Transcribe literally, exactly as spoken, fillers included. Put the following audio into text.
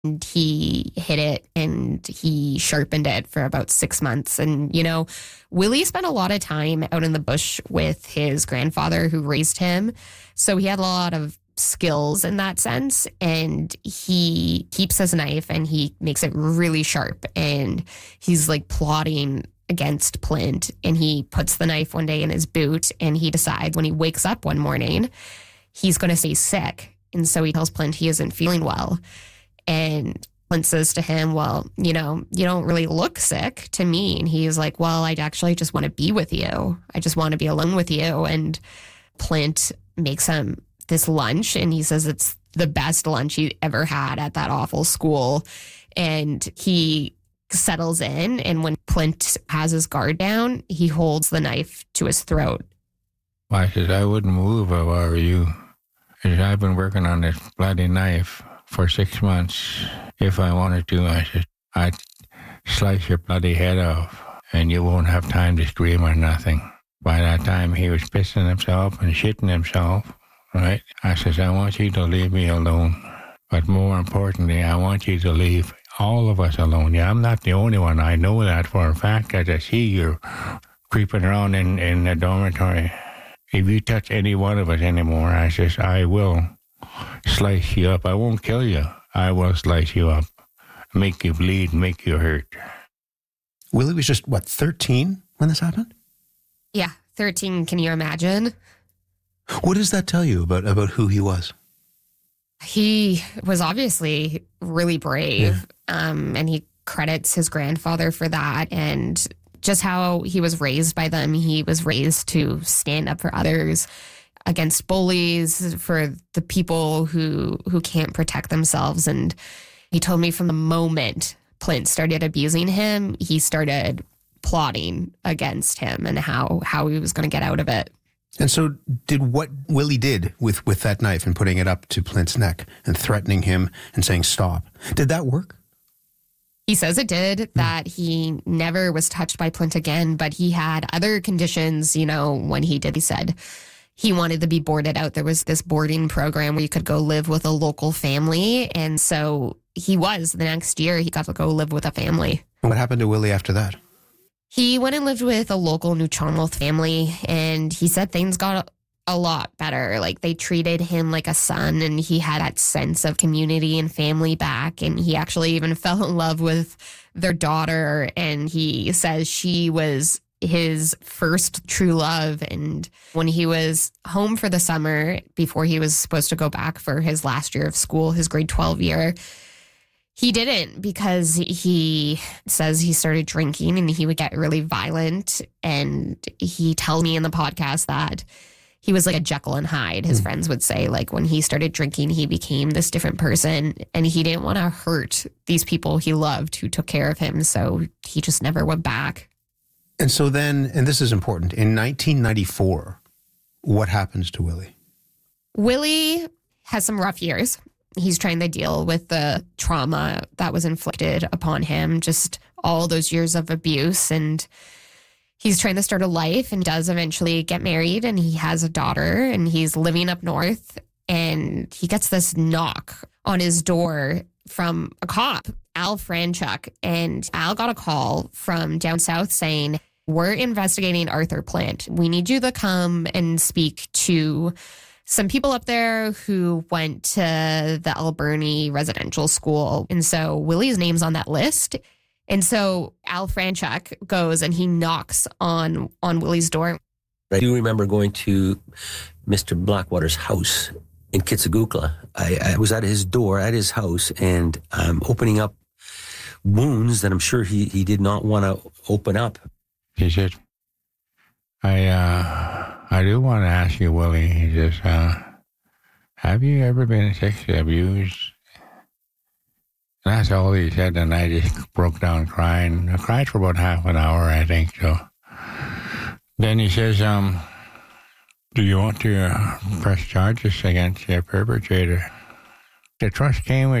And he hid it and he sharpened it for about six months. And, you know, Willie spent a lot of time out in the bush with his grandfather who raised him. So he had a lot of skills in that sense. And he keeps his knife and he makes it really sharp. And he's like plotting against Plint. And he puts the knife one day in his boot and he decides when he wakes up one morning, he's going to stay sick. And so he tells Plint he isn't feeling well. And Plint says to him, well, you know, you don't really look sick to me. And he's like, well, I actually just want to be with you. I just want to be alone with you. And Plint makes him this lunch. And he says it's the best lunch he ever had at that awful school. And he settles in. And when Plint has his guard down, he holds the knife to his throat. I said, I wouldn't move if I were you. I said, I've been working on this bloody knife for six months. If I wanted to, I said, I'd slice your bloody head off and you won't have time to scream or nothing. By that time, he was pissing himself and shitting himself, right? I says, I want you to leave me alone. But more importantly, I want you to leave all of us alone. Yeah, I'm not the only one. I know that for a fact as I see you creeping around in, in the dormitory. If you touch any one of us anymore, I says, I will slice you up. I won't kill you. I will slice you up, make you bleed, make you hurt. Willie was just, what, thirteen when this happened? Yeah, thirteen. Can you imagine? What does that tell you about, about who he was? He was obviously really brave, yeah. um, and he credits his grandfather for that. And just how he was raised by them. He was raised to stand up for others, against bullies, for the people who who can't protect themselves. And he told me from the moment Plint started abusing him, he started plotting against him and how, how he was going to get out of it. And so did what Willie did with, with that knife and putting it up to Plint's neck and threatening him and saying stop, did that work? He says it did, that he never was touched by Plint again, but he had other conditions, you know, when he did, he said he wanted to be boarded out. There was this boarding program where you could go live with a local family. And so he was, the next year, he got to go live with a family. What happened to Willie after that? He went and lived with a local New Charnwoth family, and he said things got a lot better. Like, they treated him like a son, and he had that sense of community and family back. And he actually even fell in love with their daughter. And he says she was his first true love. And when he was home for the summer, before he was supposed to go back for his last year of school, his grade twelve year, he didn't, because he says he started drinking and he would get really violent. And he tells me in the podcast that he was like a Jekyll and Hyde, his mm. friends would say. Like, when he started drinking, he became this different person, and he didn't want to hurt these people he loved who took care of him. So he just never went back. And so then, and this is important, in nineteen ninety-four, what happens to Willie? Willie has some rough years. He's trying to deal with the trauma that was inflicted upon him, just all those years of abuse. And he's trying to start a life and does eventually get married, and he has a daughter, and he's living up north. And he gets this knock on his door from a cop, Al Franchuk. And Al got a call from down south saying, we're investigating Arthur Plint. We need you to come and speak to some people up there who went to the Alberni residential school. And so Willie's name's on that list. And so Al Franchuk goes and he knocks on, on Willie's door. I do remember going to Mister Blackwater's house in Kitsagukla. I, I was at his door, at his house, and um, opening up wounds that I'm sure he, he did not want to open up. He said, I, uh, I do want to ask you, Willie, he says, uh, have you ever been sexually abused? And that's all he said, and I just broke down crying. I cried for about half an hour, I think, so. Then he says, um, do you want to uh, press charges against the perpetrator? The trust came with